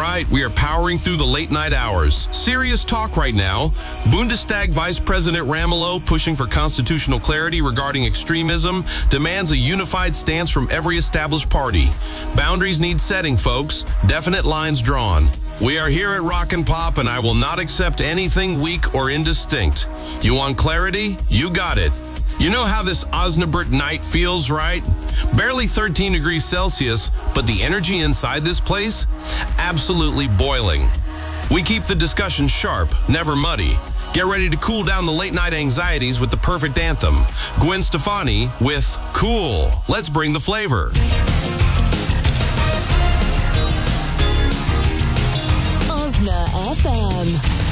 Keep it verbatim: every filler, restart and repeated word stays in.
right, we are powering through the late night hours. Serious talk right now. Bundestag Vice President Ramelow, pushing for constitutional clarity regarding extremism, demands a unified stance from every established party. Boundaries need setting, folks. Definite lines drawn. We are here at Rock and Pop, and I will not accept anything weak or indistinct. You want clarity? You got it. You know how this Osnabrück night feels, right? Barely thirteen degrees Celsius, but the energy inside this place? Absolutely boiling. We keep the discussion sharp, never muddy. Get ready to cool down the late night anxieties with the perfect anthem. Gwen Stefani with Cool. Let's bring the flavor. Osna F M.